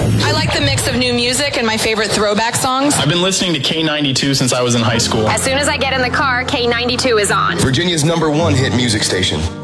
I like the mix of new music and my favorite throwback songs. I've been listening to K92 since I was in high school. As soon as I get in the car, K92 is on. Virginia's #1 hit music station.